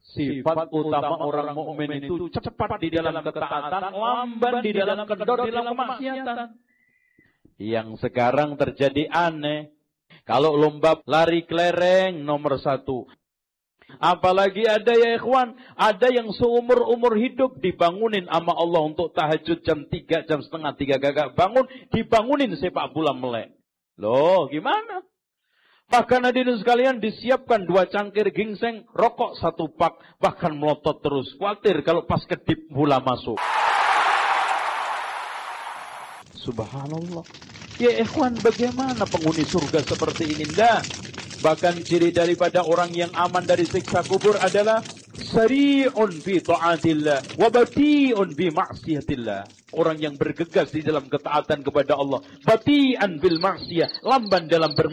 Sifat utama orang mukmin itu cepat di dalam ketaatan, lamban di dalam kendor, di dalam kemaksiatan. Yang sekarang terjadi aneh. Kalau lomba lari kelereng nomor 1. Apalagi ada ya ikhwan, ada yang seumur-umur hidup dibangunin sama Allah untuk tahajud jam 3, jam setengah 3 gagak bangun, dibangunin sepak bola melek. Loh, gimana? Bahkan hadirin sekalian disiapkan 2 cangkir ginseng, rokok 1 pak, bahkan melotot terus. Khawatir kalau pas kedip bola masuk. Subhanallah. Ya ikhwan, bagaimana penghuni surga seperti ini? Dah. Bahkan ciri daripada orang yang aman dari siksa kubur adalah sari'un fi ta'atillah wa bati'un fi ma'siyatillah. Orang yang bergegas di dalam ketaatan kepada Allah, bati'an bil ma'siyah, lamban dalam